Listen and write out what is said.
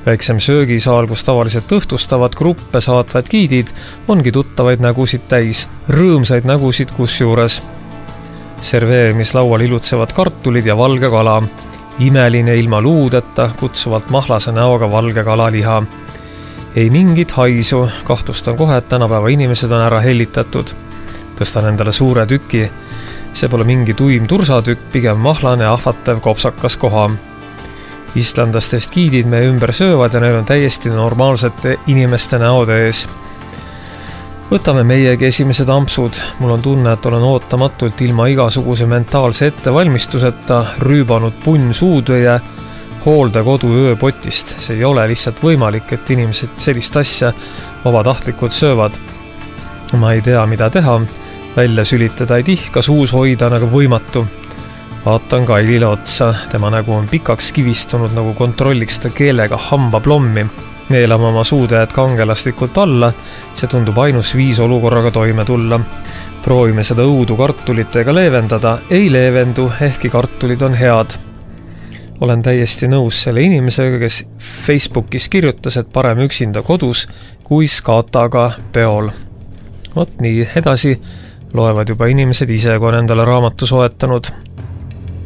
Väiksem söögisaal, kus tavaliselt õhtustavad gruppe saatvad giidid, ongi tuttavaid nägusid täis, rõõmsaid nägusid kusjuures. Serveerimislaual ilutsevad kartulid ja valge kala. Imeline ilma luudeta, kutsuvalt mahlase näoga valge kalaliha. Ei mingit haisu, kahtlustan kohe, et tänapäeva inimesed on ära hellitatud. Tõstan endale suure tüki. See pole mingi tuim tursatükk, pigem mahlane ahvatev kopsakas koha. Islandastest giidid meie ümber söövad ja neil on täiesti normaalsete inimeste näode ees. Võtame meiegi esimesed ampsud. Mul on tunne, et olen ootamatult ilma igasuguse mentaalse ettevalmistuseta rüübanud punn suudveie hooldekodu ööpotist. See ei ole lihtsalt võimalik, et inimesed sellist asja vabatahtlikult söövad. Ma ei tea, mida teha. Välja sülitada ei tihka, suus hoida nagu võimatu. Vaatan Kailile otsa. Tema nägu on pikaks kivistunud, nagu kontrolliks ta keelega hambaplommi. Neelame oma suudajad kangelaslikult alla. See tundub ainus viis olukorraga toime tulla. Proovime seda õudu kartulitega leevendada. Ei leevendu, ehkki kartulid on head. Olen täiesti nõus selle inimesega, kes Facebookis kirjutas, et parem üksinda kodus kui skaataga peol. Vot nii, edasi loevad juba inimesed ise, kui on endale raamatu soetanud.